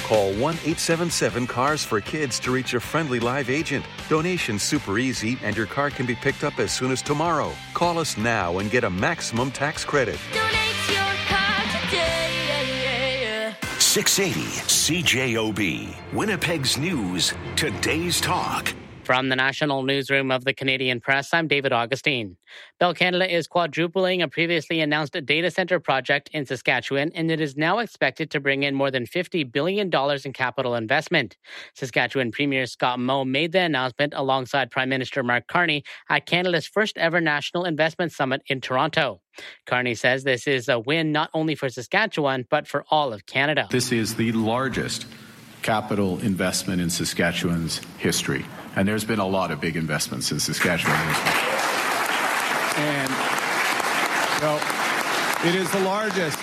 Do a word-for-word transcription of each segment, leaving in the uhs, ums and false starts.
Call one eight seven seven cars for kids to reach a friendly live agent. Donation's super easy and your car can be picked up as soon as tomorrow. Call us now and get a maximum tax credit. Donate your car today. six eighty C J O B, Winnipeg's News, Today's Talk. From the National Newsroom of the Canadian Press, I'm David Augustine. Bell Canada is quadrupling a previously announced data center project in Saskatchewan, and it is now expected to bring in more than fifty billion dollars in capital investment. Saskatchewan Premier Scott Moe made the announcement alongside Prime Minister Mark Carney at Canada's first ever National Investment Summit in Toronto. Carney says this is a win not only for Saskatchewan, but for all of Canada. This is the largest capital investment in Saskatchewan's history. And there's been a lot of big investments in Saskatchewan. And so it is the largest,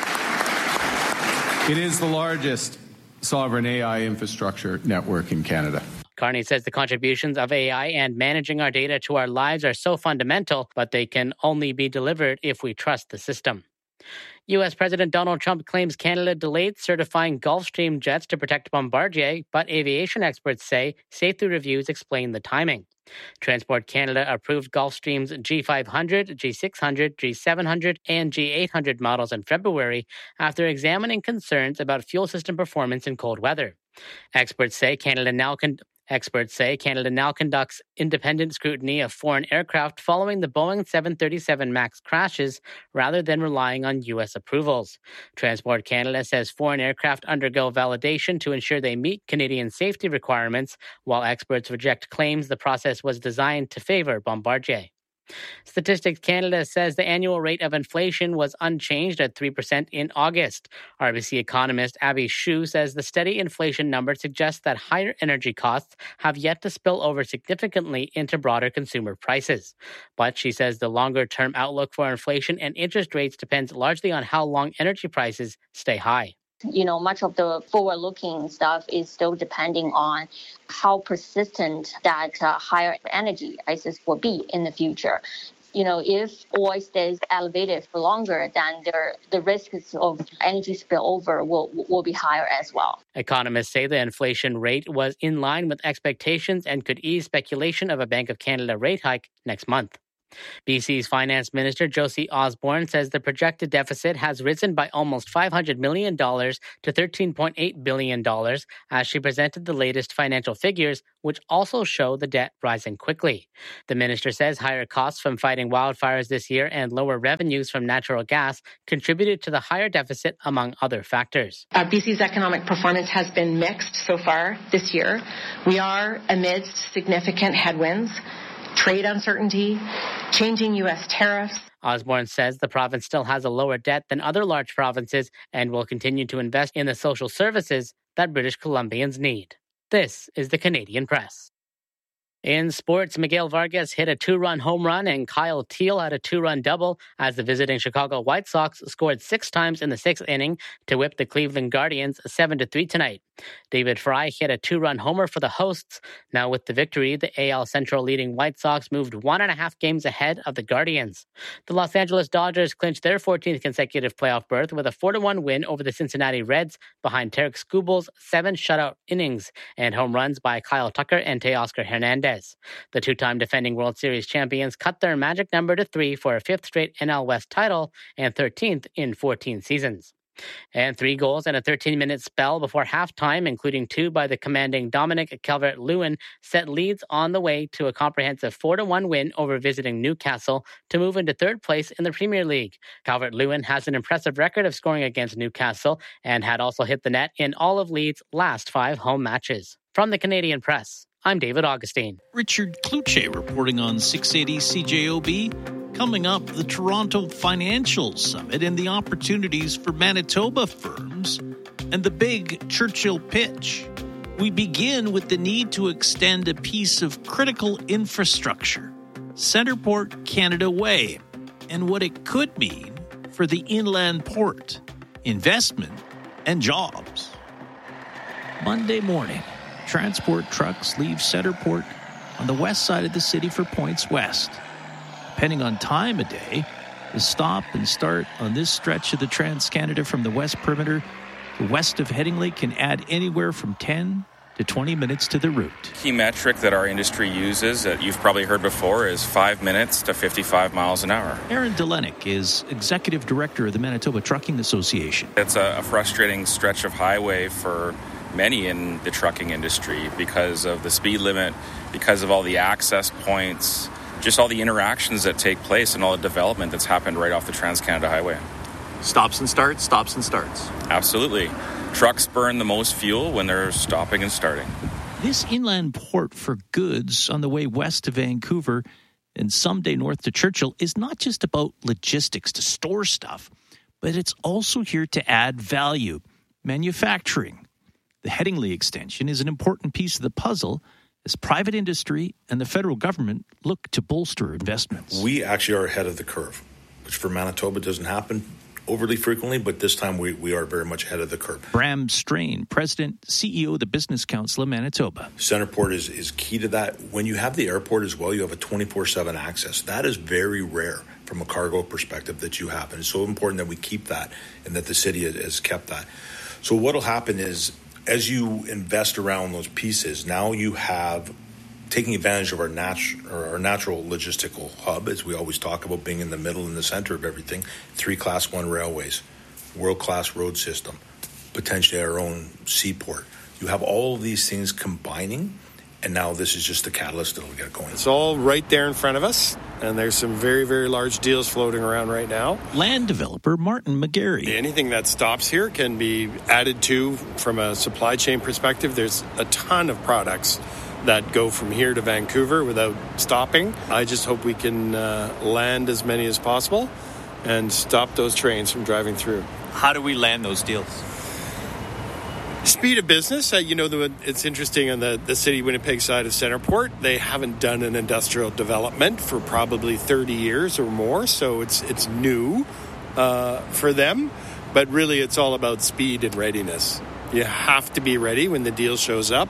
it is the largest sovereign A I infrastructure network in Canada. Carney says the contributions of A I and managing our data to our lives are so fundamental, but they can only be delivered if we trust the system. U S President Donald Trump claims Canada delayed certifying Gulfstream jets to protect Bombardier, but aviation experts say safety reviews explain the timing. Transport Canada approved Gulfstream's G five hundred, G six hundred, G seven hundred, and G eight hundred models in February after examining concerns about fuel system performance in cold weather. Experts say Canada now can... Experts say Canada now conducts independent scrutiny of foreign aircraft following the Boeing seven thirty-seven MAX crashes rather than relying on U S approvals. Transport Canada says foreign aircraft undergo validation to ensure they meet Canadian safety requirements, while experts reject claims the process was designed to favor Bombardier. Statistics Canada says the annual rate of inflation was unchanged at three percent in August. R B C economist Abby Hsu says the steady inflation number suggests that higher energy costs have yet to spill over significantly into broader consumer prices. But she says the longer-term outlook for inflation and interest rates depends largely on how long energy prices stay high. You know, much of the forward-looking stuff is still depending on how persistent that uh, higher energy prices will be in the future. You know, if oil stays elevated for longer, then there, the risks of energy spillover will will be higher as well. Economists say the inflation rate was in line with expectations and could ease speculation of a Bank of Canada rate hike next month. B C's Finance Minister Josie Osborne says the projected deficit has risen by almost five hundred million dollars to thirteen point eight billion dollars as she presented the latest financial figures, which also show the debt rising quickly. The minister says higher costs from fighting wildfires this year and lower revenues from natural gas contributed to the higher deficit, among other factors. Uh, B C's economic performance has been mixed so far this year. We are amidst significant headwinds, trade uncertainty, changing U S tariffs. Osborne says the province still has a lower debt than other large provinces and will continue to invest in the social services that British Columbians need. This is the Canadian Press. In sports, Miguel Vargas hit a two-run home run and Kyle Teal had a two-run double as the visiting Chicago White Sox scored six times in the sixth inning to whip the Cleveland Guardians seven to three tonight. David Fry hit a two-run homer for the hosts. Now with the victory, the A L Central leading White Sox moved one and a half games ahead of the Guardians. The Los Angeles Dodgers clinched their fourteenth consecutive playoff berth with a four to one win over the Cincinnati Reds behind Tarek Skubal's seven shutout innings and home runs by Kyle Tucker and Teoscar Hernandez. The two-time defending World Series champions cut their magic number to three for a fifth straight N L West title and thirteenth in fourteen seasons. And three goals and a thirteen-minute spell before halftime, including two by the commanding Dominic Calvert-Lewin, set leads on the way to a comprehensive four to one win over visiting Newcastle to move into third place in the Premier League. Calvert-Lewin has an impressive record of scoring against Newcastle and had also hit the net in all of Leeds' last five home matches. From the Canadian Press, I'm David Augustine. Richard Kluche reporting on six eighty C J O B. Coming up, the Toronto Financial Summit and the opportunities for Manitoba firms and the big Churchill pitch. We begin with the need to extend a piece of critical infrastructure, Centerport Canada Way, and what it could mean for the inland port, investment, and jobs. Monday morning, transport trucks leave Centerport on the west side of the city for points west. Depending on time of day, the stop and start on this stretch of the Trans-Canada from the West Perimeter west of Headingley can add anywhere from ten to twenty minutes to the route. Key metric that our industry uses that you've probably heard before is five minutes to fifty-five miles an hour. Aaron Delenick is Executive Director of the Manitoba Trucking Association. It's a, a frustrating stretch of highway for many in the trucking industry because of the speed limit, because of all the access points, just all the interactions that take place and all the development that's happened right off the Trans-Canada Highway. Stops and starts, stops and starts. Absolutely. Trucks burn the most fuel when they're stopping and starting. This inland port for goods on the way west to Vancouver and someday north to Churchill is not just about logistics to store stuff, but it's also here to add value, manufacturing. The Headingley extension is an important piece of the puzzle as private industry and the federal government look to bolster investments. We actually are ahead of the curve, which for Manitoba doesn't happen overly frequently, but this time we, we are very much ahead of the curve. Bram Strain, President, C E O of the Business Council of Manitoba. Centerport is, is key to that. When you have the airport as well, you have a twenty-four seven access. That is very rare from a cargo perspective that you have, and it's so important that we keep that and that the city has kept that. So what will happen is, as you invest around those pieces, now you have taking advantage of our, nat- or our natural logistical hub, as we always talk about being in the middle and the center of everything, three Class one railways, world-class road system, potentially our own seaport. You have all of these things combining, and now this is just the catalyst that will get going. It's all right there in front of us, and there's some very, very large deals floating around right now. Land developer Martin McGarry. Anything that stops here can be added to from a supply chain perspective. There's a ton of products that go from here to Vancouver without stopping. I just hope we can uh, land as many as possible and stop those trains from driving through. How do we land those deals? Speed of business. Uh, you know, the, it's interesting on the, the City Winnipeg side of Centerport, they haven't done an industrial development for probably thirty years or more, so it's it's new uh, for them. But really, it's all about speed and readiness. You have to be ready when the deal shows up.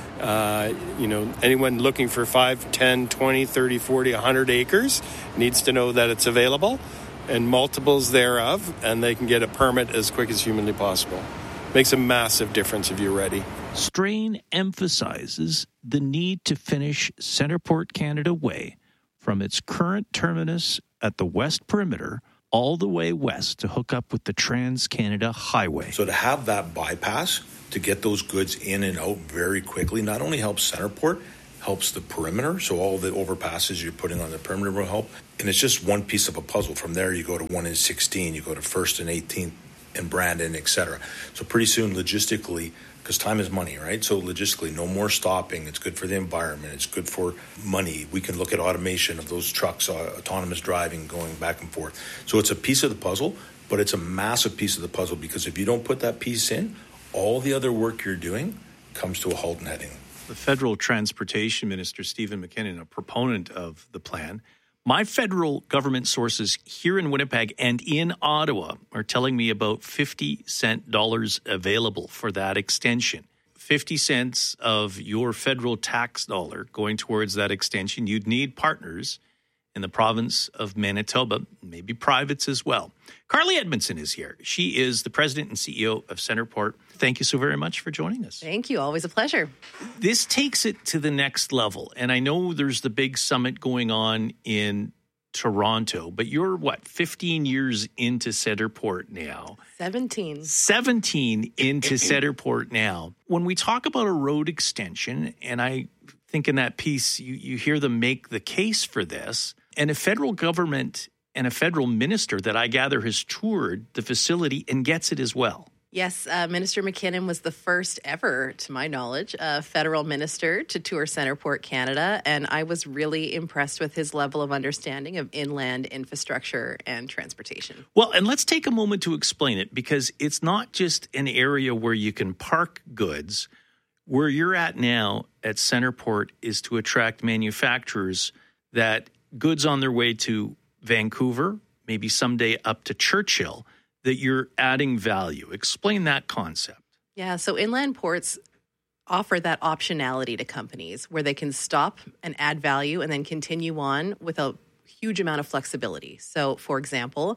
Uh, you know, anyone looking for five, ten, twenty, thirty, forty, one hundred acres needs to know that it's available and multiples thereof, and they can get a permit as quick as humanly possible. Makes a massive difference if you're ready. Strain emphasizes the need to finish Centerport Canada Way from its current terminus at the west perimeter all the way west to hook up with the Trans-Canada Highway. So to have that bypass, to get those goods in and out very quickly, not only helps Centerport, helps the perimeter, so all the overpasses you're putting on the perimeter will help. And it's just one piece of a puzzle. From there, you go to one and sixteen, you go to first and eighteenth, and Brandon, et cetera. So pretty soon, logistically, because time is money, right? So logistically, no more stopping. It's good for the environment. It's good for money. We can look at automation of those trucks, uh, autonomous driving, going back and forth. So it's a piece of the puzzle, but it's a massive piece of the puzzle, because if you don't put that piece in, all the other work you're doing comes to a halt and heading. The federal transportation minister, Stephen McKinnon, a proponent of the plan. My federal government sources here in Winnipeg and in Ottawa are telling me about fifty cent dollars available for that extension. fifty cents of your federal tax dollar going towards that extension. You'd need partners in the province of Manitoba, maybe privates as well. Carly Edmondson is here. She is the president and C E O of Centerport. Thank you so very much for joining us. Thank you. Always a pleasure. This takes it to the next level. And I know there's the big summit going on in Toronto, but you're, what, fifteen years into Centerport now? seventeen. seventeen into Centerport now. When we talk about a road extension, and I think in that piece you, you hear them make the case for this, and a federal government and a federal minister that I gather has toured the facility and gets it as well. Yes, uh, Minister McKinnon was the first ever, to my knowledge, uh, federal minister to tour Centerport Canada, and I was really impressed with his level of understanding of inland infrastructure and transportation. Well, and let's take a moment to explain it, because it's not just an area where you can park goods. Where you're at now at Centerport is to attract manufacturers that goods on their way to Vancouver, maybe someday up to Churchill, that you're adding value. Explain that concept. Yeah, so inland ports offer that optionality to companies where they can stop and add value and then continue on with a huge amount of flexibility. So, for example,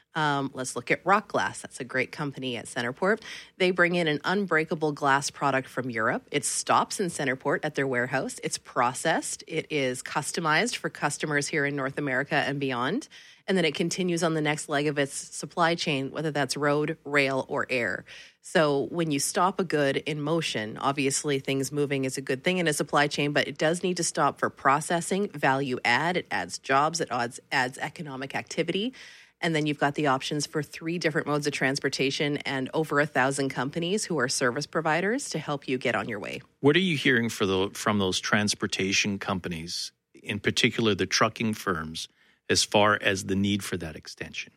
Um, let's look at Rock Glass. That's a great company at Centerport. They bring in an unbreakable glass product from Europe. It stops in Centerport at their warehouse. It's processed. It is customized for customers here in North America and beyond. And then it continues on the next leg of its supply chain, whether that's road, rail, or air. So when you stop a good in motion, obviously things moving is a good thing in a supply chain, but it does need to stop for processing, value add. It adds jobs. It adds, adds economic activity. And then you've got the options for three different modes of transportation and over a thousand companies who are service providers to help you get on your way. What are you hearing for the, from those transportation companies, in particular the trucking firms, as far as the need for that extension?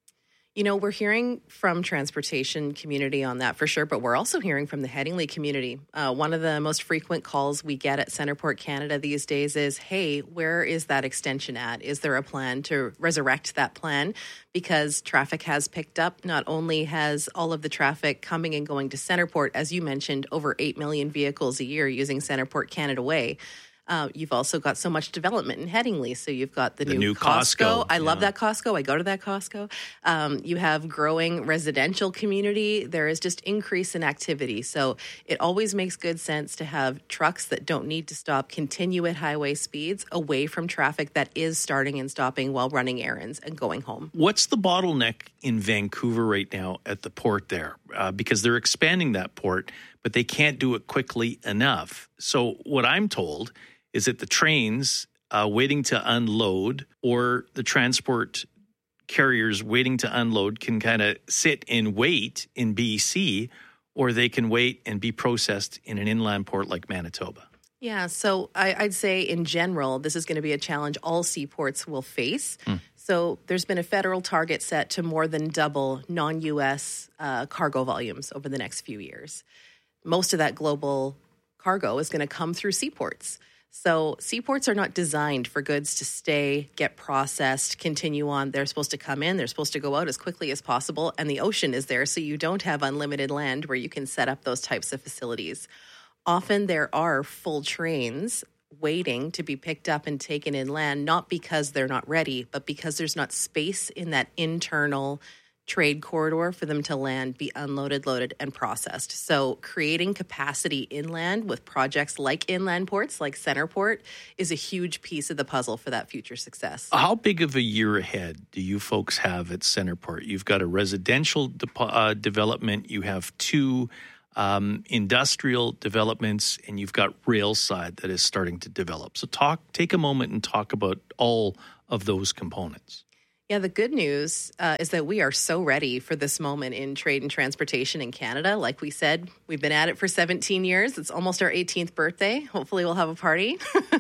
You know, we're hearing from transportation community on that for sure, but we're also hearing from the Headingley community. Uh, one of the most frequent calls we get at Centerport Canada these days is, hey, where is that extension at? Is there a plan to resurrect that plan? Because traffic has picked up. Not only has all of the traffic coming and going to Centerport, as you mentioned, over eight million vehicles a year using Centerport Canada Way. Uh, you've also got so much development in Headingley. So you've got the, the new, new Costco. Costco. I love Yeah. that Costco. I go to that Costco. Um, you have growing residential community. There is just increase in activity. So it always makes good sense to have trucks that don't need to stop continue at highway speeds away from traffic that is starting and stopping while running errands and going home. What's the bottleneck in Vancouver right now at the port there? Uh, because they're expanding that port, but they can't do it quickly enough. So what I'm told is that the trains uh, waiting to unload or the transport carriers waiting to unload can kind of sit and wait in B C, or they can wait and be processed in an inland port like Manitoba. Yeah, so I, I'd say in general, this is going to be a challenge all seaports will face. Mm. So there's been a federal target set to more than double non-U S uh, cargo volumes over the next few years. Most of that global cargo is going to come through seaports. So seaports are not designed for goods to stay, get processed, continue on. They're supposed to come in, they're supposed to go out as quickly as possible, and the ocean is there, so you don't have unlimited land where you can set up those types of facilities. Often there are full trains waiting to be picked up and taken inland, not because they're not ready, but because there's not space in that internal trade corridor for them to land, be unloaded, loaded, and processed. So creating capacity inland with projects like inland ports, like Centerport, is a huge piece of the puzzle for that future success. How big of a year ahead do you folks have at Centerport? You've got a residential de- uh, development, you have two um, industrial developments, and you've got rail side that is starting to develop. So talk, take a moment and talk about all of those components. Yeah, the good news uh, is that we are so ready for this moment in trade and transportation in Canada. Like we said, we've been at it for seventeen years. It's almost our eighteenth birthday. Hopefully we'll have a party.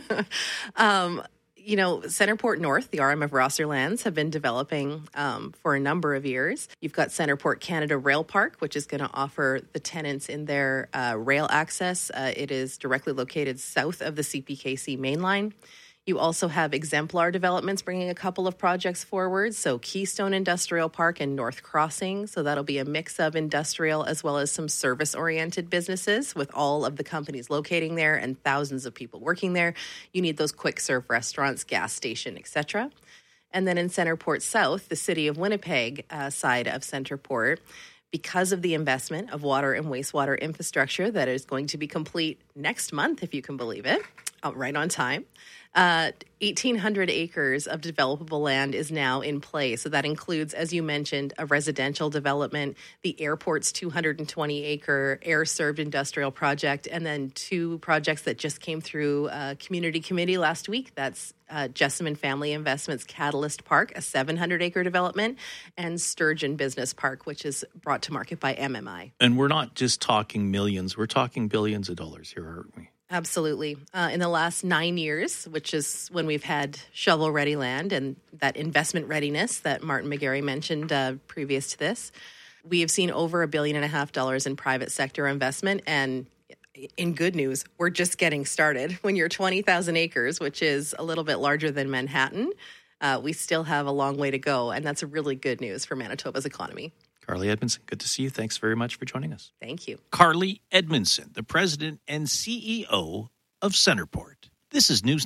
um, you know, Centerport North, the R M of Rosser Lands, have been developing um, for a number of years. You've got Centerport Canada Rail Park, which is going to offer the tenants in their uh, rail access. Uh, it is directly located south of the C P K C mainline. You also have Exemplar Developments bringing a couple of projects forward. So Keystone Industrial Park and North Crossing. So that'll be a mix of industrial as well as some service-oriented businesses with all of the companies locating there and thousands of people working there. You need those quick-serve restaurants, gas station, et cetera. And then in Centerport South, the City of Winnipeg uh, side of Centerport, because of the investment of water and wastewater infrastructure that is going to be complete next month, if you can believe it, right on time. Uh, eighteen hundred acres of developable land is now in play. So that includes, as you mentioned, a residential development, the airport's two hundred twenty acre air-served industrial project, and then two projects that just came through uh, community committee last week. That's uh, Jessamine Family Investments Catalyst Park, a seven hundred acre development, and Sturgeon Business Park, which is brought to market by M M I. And we're not just talking millions, we're talking billions of dollars here, aren't we? Absolutely. Uh, in the last nine years, which is when we've had shovel-ready land and that investment readiness that Martin McGarry mentioned uh, previous to this, we have seen over a billion and a half dollars in private sector investment. And in good news, we're just getting started. When you're twenty thousand acres, which is a little bit larger than Manhattan, uh, we still have a long way to go. And that's really good news for Manitoba's economy. Carly Edmondson, good to see you. Thanks very much for joining us. Thank you. Carly Edmondson, the president and C E O of Centerport. This is Newsnight.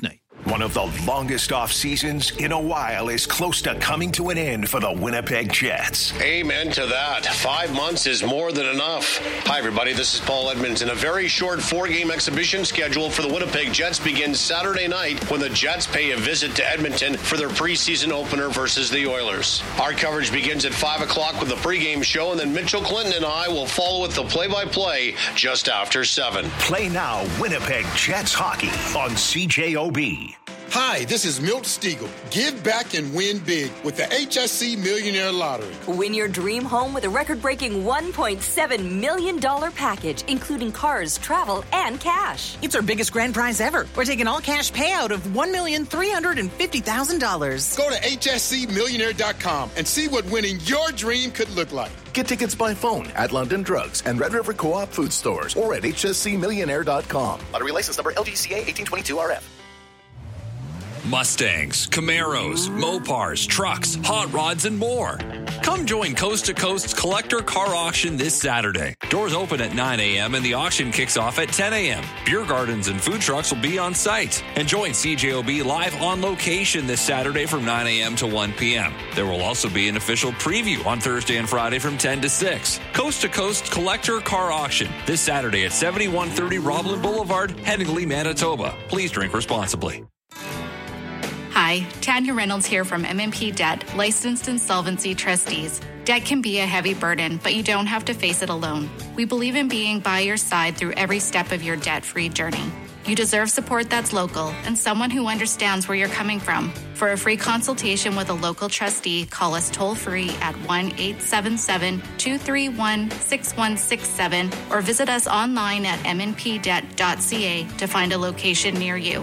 One of the longest off seasons in a while is close to coming to an end for the Winnipeg Jets. Amen to that. Five months is more than enough. Hi, everybody. This is Paul Edmonton. A very short four-game exhibition schedule for the Winnipeg Jets begins Saturday night when the Jets pay a visit to Edmonton for their preseason opener versus the Oilers. Our coverage begins at five o'clock with the pregame show, and then Mitchell Clinton and I will follow with the play-by-play just after seven. Play now Winnipeg Jets hockey on C J O B. Hi, this is Milt Stiegel. Give back and win big with the H S C Millionaire Lottery. Win your dream home with a record-breaking one point seven million dollars package, including cars, travel, and cash. It's our biggest grand prize ever. We're taking all-cash payout of one million three hundred fifty thousand dollars. Go to H S C millionaire dot com and see what winning your dream could look like. Get tickets by phone at London Drugs and Red River Co-op food stores or at H S C millionaire dot com. Lottery license number L G C A eighteen twenty-two R F. Mustangs, Camaros, Mopars, trucks, hot rods, and more. Come join Coast to Coast's Collector Car Auction this Saturday. Doors open at nine a.m. and the auction kicks off at ten a.m. Beer gardens and food trucks will be on site. And join C J O B live on location this Saturday from nine a.m. to one p.m. There will also be an official preview on Thursday and Friday from ten to six. Coast to Coast Collector Car Auction this Saturday at seventy-one thirty Roblin Boulevard, Headingley, Manitoba. Please drink responsibly. Hi, Tanya Reynolds here from M and P Debt, licensed insolvency trustees. Debt can be a heavy burden, but you don't have to face it alone. We believe in being by your side through every step of your debt-free journey. You deserve support that's local and someone who understands where you're coming from. For a free consultation with a local trustee, call us toll-free at one eight seven seven, two three one, six one six seven or visit us online at m n p debt dot c a to find a location near you.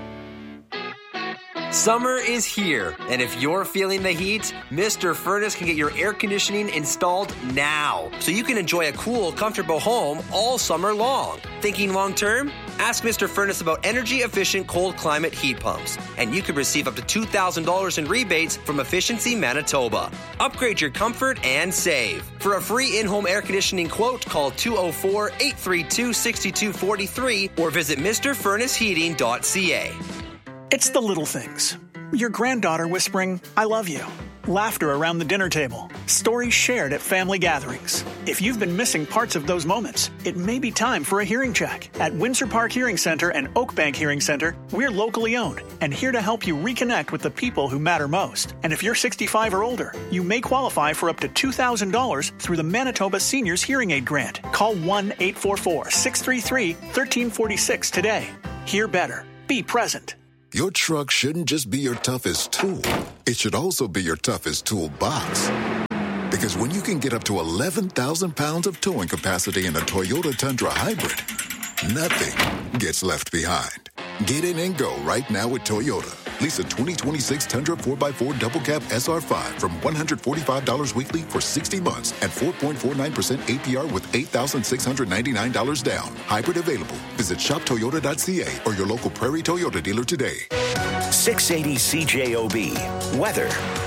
Summer is here, and if you're feeling the heat, Mister Furnace can get your air conditioning installed now, so you can enjoy a cool, comfortable home all summer long. Thinking long term? Ask Mister Furnace about energy-efficient cold climate heat pumps, and you could receive up to two thousand dollars in rebates from Efficiency Manitoba. Upgrade your comfort and save. For a free in-home air conditioning quote, call two oh four, eight three two, six two four three or visit Mr Furnace Heating dot c a. It's the little things. Your granddaughter whispering, I love you. Laughter around the dinner table. Stories shared at family gatherings. If you've been missing parts of those moments, it may be time for a hearing check. At Windsor Park Hearing Center and Oakbank Hearing Center, we're locally owned and here to help you reconnect with the people who matter most. And if you're sixty-five or older, you may qualify for up to two thousand dollars through the Manitoba Seniors Hearing Aid Grant. Call one eight four four, six three three, one three four six today. Hear better. Be present. Your truck shouldn't just be your toughest tool. It should also be your toughest toolbox. Because when you can get up to eleven thousand pounds of towing capacity in a Toyota Tundra Hybrid, nothing gets left behind. Get in and go right now with Toyota. Lease a twenty twenty-six Tundra four by four Double Cab S R five from one hundred forty-five dollars weekly for sixty months at four point four nine percent A P R with eight thousand six hundred ninety-nine dollars down. Hybrid available. Visit shop toyota dot c a or your local Prairie Toyota dealer today. six eighty C J O B. Weather.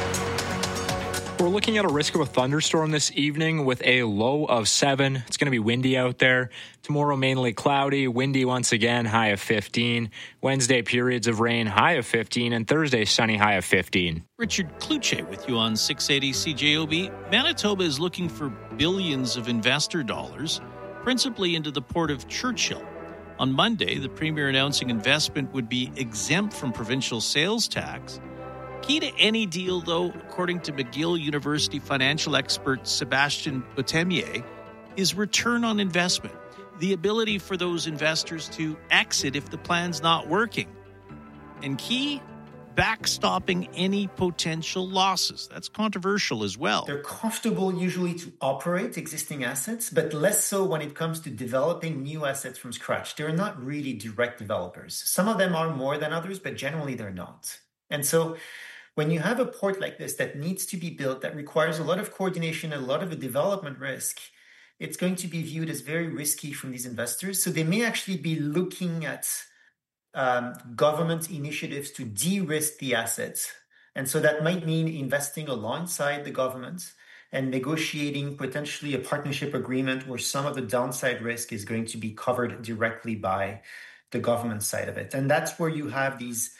We're looking at a risk of a thunderstorm this evening with a low of seven. It's going to be windy out there. Tomorrow, mainly cloudy, windy once again, high of fifteen. Wednesday, periods of rain, high of fifteen. And Thursday, sunny, high of fifteen. Richard Kluche with you on six eighty C J O B. Manitoba is looking for billions of investor dollars, principally into the port of Churchill. On Monday, the Premier announcing investment would be exempt from provincial sales tax. Key to any deal, though, according to McGill University financial expert Sebastian Botemier, is return on investment, the ability for those investors to exit if the plan's not working. And key, backstopping any potential losses. That's controversial as well. They're comfortable usually to operate existing assets, but less so when it comes to developing new assets from scratch. They're not really direct developers. Some of them are more than others, but generally they're not. And so when you have a port like this that needs to be built, that requires a lot of coordination, a lot of a development risk, it's going to be viewed as very risky from these investors. So they may actually be looking at um, government initiatives to de-risk the assets. And so that might mean investing alongside the government and negotiating potentially a partnership agreement where some of the downside risk is going to be covered directly by the government side of it. And that's where you have these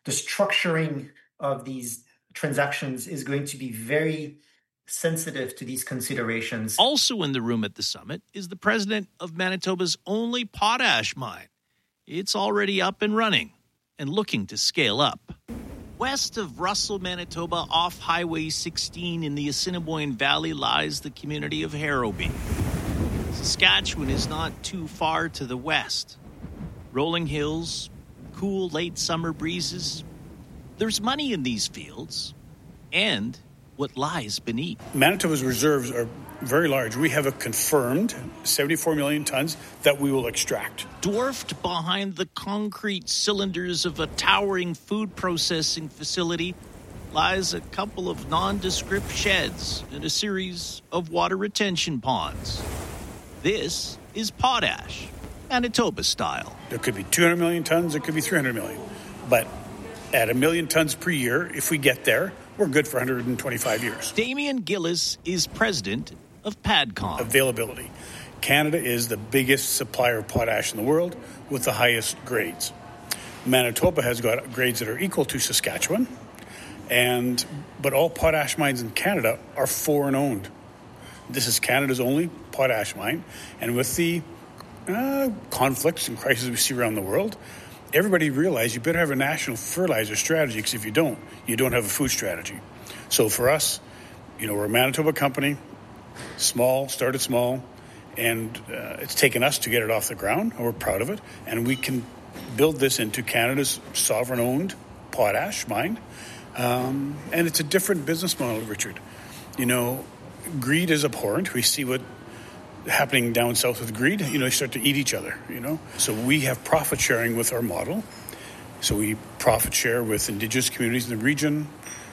the structuring of these transactions is going to be very sensitive to these considerations. Also in the room at the summit is the president of Manitoba's only potash mine. It's already up and running and looking to scale up. West of Russell, Manitoba, off Highway sixteen in the Assiniboine Valley lies the community of Harrowby. Saskatchewan is not too far to the west. Rolling hills, cool late summer breezes. There's money in these fields and what lies beneath. Manitoba's reserves are very large. We have a confirmed seventy-four million tons that we will extract. Dwarfed behind the concrete cylinders of a towering food processing facility lies a couple of nondescript sheds and a series of water retention ponds. This is potash, Manitoba style. There could be two hundred million tons, there could be three hundred million. But at a million tons per year, if we get there, we're good for one hundred twenty-five years. Damien Gillis is president of PADCOM. Availability. Canada is the biggest supplier of potash in the world with the highest grades. Manitoba has got grades that are equal to Saskatchewan, and but all potash mines in Canada are foreign owned. This is Canada's only potash mine, and with the uh, conflicts and crises we see around the world, everybody realized you better have a national fertilizer strategy, because if you don't, you don't have a food strategy. So for us, you know, we're a Manitoba company, small, started small, and uh, it's taken us to get it off the ground, and we're proud of it. And we can build this into Canada's sovereign-owned potash mine. Um, and it's a different business model, Richard. You know, greed is abhorrent. We see what happening down south with greed. You know, they start to eat each other, you know. So we have profit sharing with our model. So we profit share with Indigenous communities in the region,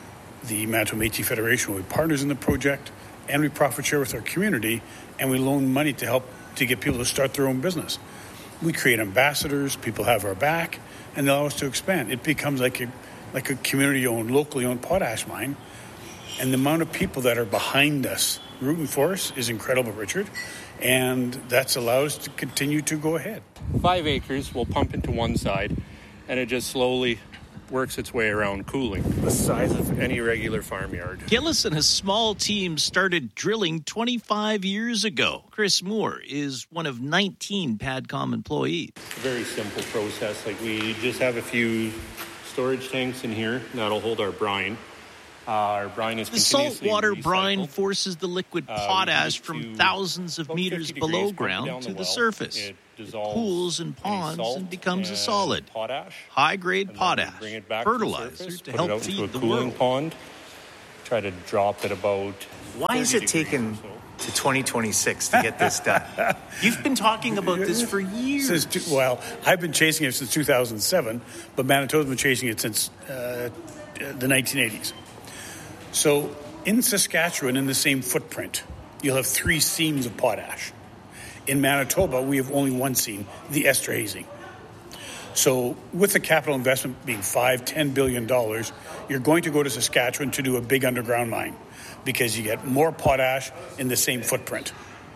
the Manitoba Métis Federation, we're partners in the project, and we profit share with our community, and we loan money to help to get people to start their own business. We create ambassadors, people have our back, and they allow us to expand. It becomes like a like a community-owned, locally owned potash mine, and the amount of people that are behind us rooting for us is incredible, Richard, and that's allowed us to continue to go ahead. Five acres will pump into one side, and it just slowly works its way around cooling, the size of any regular farmyard. Gillis and his small team started drilling twenty-five years ago. Chris Moore is one of nineteen PADCOM employees. Very simple process. Like, we just have a few storage tanks in here that'll hold our brine. Uh, our brine is the continuously saltwater recycled. brine forces the liquid potash uh, from thousands of meters below ground to the, the surface. It, it cools in ponds and becomes and a solid, potash, high-grade potash, fertilizer to, to help feed a the cooling world. Pond. Try to drop it about. Why is it taken so. to twenty twenty-six to get this done? You've been talking about this for years. Since, well, I've been chasing it since two thousand seven, but Manitoba's been chasing it since uh, the nineteen eighties. So in Saskatchewan, in the same footprint, you'll have three seams of potash. In Manitoba, we have only one seam, the Esterhazy. So with the capital investment being five, ten billion dollars, you're going to go to Saskatchewan to do a big underground mine because you get more potash in the same footprint.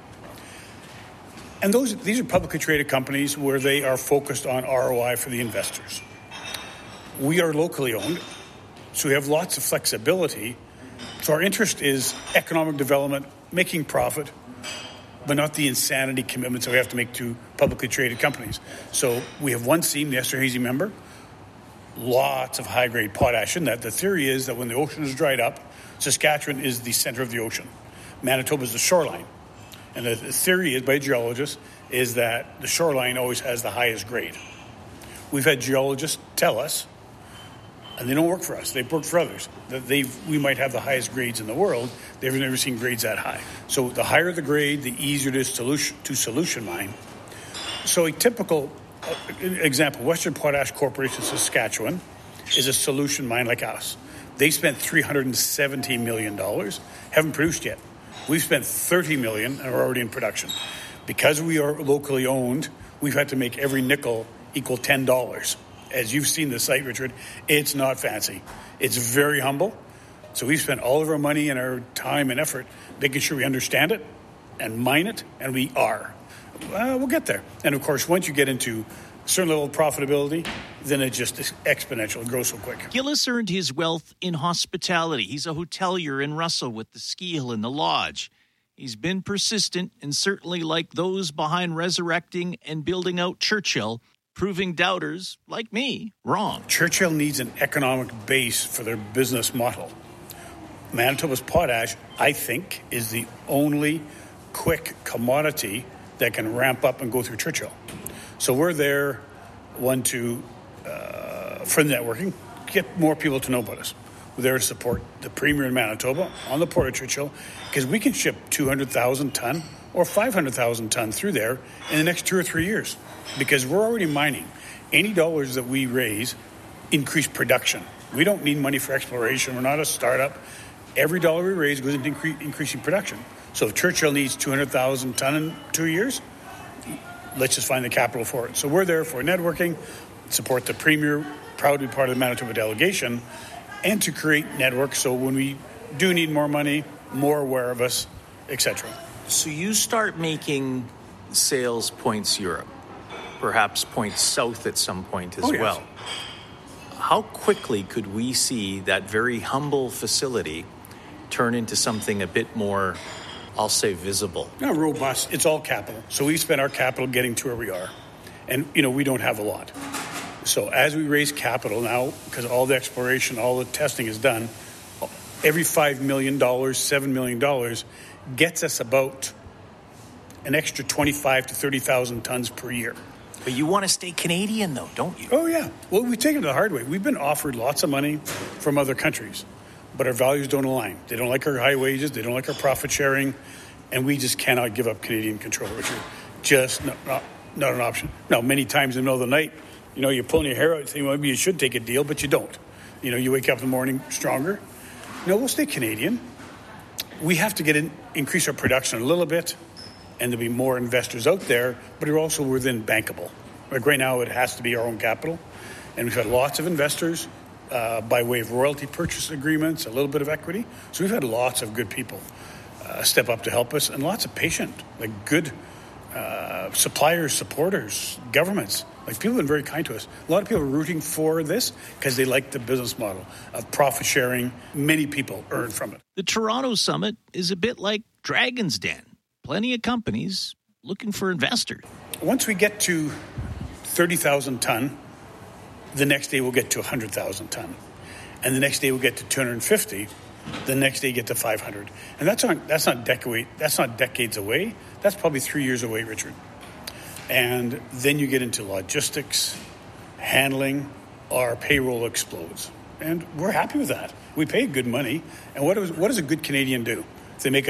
And those these are publicly traded companies where they are focused on R O I for the investors. We are locally owned, so we have lots of flexibility. So our interest is economic development, making profit, but not the insanity commitments that we have to make to publicly traded companies. So we have one seam, the Esterhazy member, lots of high-grade potash in that. The theory is that when the ocean is dried up, Saskatchewan is the center of the ocean. Manitoba is the shoreline. And the theory is, by geologists, is that the shoreline always has the highest grade. We've had geologists tell us, and they don't work for us, they work for others, that they we might have the highest grades in the world. They've never seen grades that high. So the higher the grade, the easier it is solution, to solution mine. So a typical uh, example, Western Potash Corporation Saskatchewan is a solution mine like us. They spent three hundred seventy million dollars, haven't produced yet. We've spent thirty million dollars and are already in production. Because we are locally owned, we've had to make every nickel equal ten dollars. As you've seen the site, Richard, it's not fancy. It's very humble. So we've spent all of our money and our time and effort making sure we understand it and mine it, and we are. Uh, we'll get there. And, of course, once you get into certain level of profitability, then it just is exponential. It grows so quick. Gillis earned his wealth in hospitality. He's a hotelier in Russell with the Ski Hill and the Lodge. He's been persistent and certainly like those behind resurrecting and building out Churchill, proving doubters like me wrong. Churchill needs an economic base for their business model. Manitoba's potash, I think, is the only quick commodity that can ramp up and go through Churchill. So we're there, one, to, uh, for networking, get more people to know about us. We're there to support the Premier in Manitoba on the Port of Churchill, because we can ship two hundred thousand ton or five hundred thousand ton through there in the next two or three years, because we're already mining. Any dollars that we raise increase production. We don't need money for exploration. We're not a startup. Every dollar we raise goes into incre- increasing production. So if Churchill needs two hundred thousand ton in two years, let's just find the capital for it. So we're there for networking, support the Premier, proud to be part of the Manitoba delegation, and to create networks so when we do need more money, more aware of us, et cetera. So you start making sales points Europe, perhaps points south at some point as oh, yes. well. How quickly could we see that very humble facility turn into something a bit more, I'll say, visible? No, robust. It's all capital. So we spend our capital getting to where we are. And, you know, we don't have a lot. So as we raise capital now, because all the exploration, all the testing is done, every five million dollars, seven million dollars gets us about an extra twenty-five to thirty thousand tons per year. But you want to stay Canadian, though, don't you? Oh, yeah. Well, we've taken it the hard way. We've been offered lots of money from other countries, but our values don't align. They don't like our high wages. They don't like our profit sharing, and we just cannot give up Canadian control, Richard. Just not, not, not an option. Now, many times in the middle of the night, you know, you're pulling your hair out and saying, well, maybe you should take a deal, but you don't. You know, you wake up in the morning stronger. No, we'll stay Canadian. We have to get in, increase our production a little bit, and there'll be more investors out there, but we're also within bankable. Like right now, it has to be our own capital, and we've had lots of investors uh, by way of royalty purchase agreements, a little bit of equity. So we've had lots of good people uh, step up to help us, and lots of patient, like good uh, suppliers, supporters, governments. Like, people have been very kind to us. A lot of people are rooting for this because they like the business model of profit sharing. Many people earn from it. The Toronto Summit is a bit like Dragon's Den. Plenty of companies looking for investors. Once we get to thirty thousand ton, the next day we'll get to one hundred thousand ton. And the next day we'll get to two hundred fifty. The next day you get to five hundred. And that's not, that's not, decade, that's not decades away. That's probably three years away, Richard. And then you get into logistics, handling, our payroll explodes. And we're happy with that. We pay good money. And what, is, what does a good Canadian do? If they make